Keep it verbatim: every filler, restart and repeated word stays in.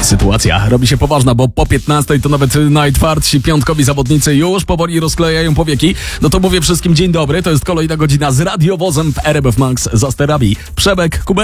Sytuacja robi się poważna, bo po piętnastej to nawet najtwardsi piątkowi zawodnicy już powoli rozklejają powieki. No to mówię wszystkim dzień dobry, to jest kolejna godzina z radiowozem w R M F Max za sterami. Przemek, Kubek.